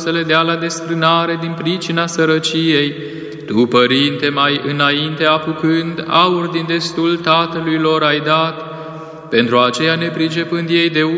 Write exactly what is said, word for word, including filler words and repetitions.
să le dea la desfrânare din pricina sărăciei. Tu, Părinte, mai înainte apucând, aur din destul tatălui lor ai dat, pentru aceea nepricepând ei de